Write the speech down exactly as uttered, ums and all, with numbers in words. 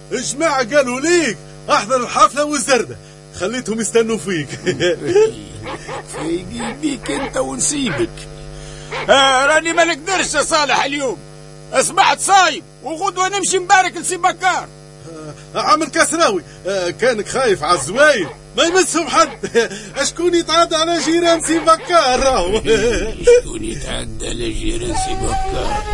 الجماعة قالوا ليك احضر الحفلة والزردة، خليتهم يستنوا فيك. فايقين بيك انت ونسيبك. آه راني ما نقدرش يا صالح اليوم، اصبحت صايم وغدوة نمشي نبارك لسي بكار. آه عم الكسراوي، آه كانك خايف على الزواير ما يمسهم حد. اشكون يتعدى على جيران سي بكار؟ شكون يتعدى على جيران سي بكار؟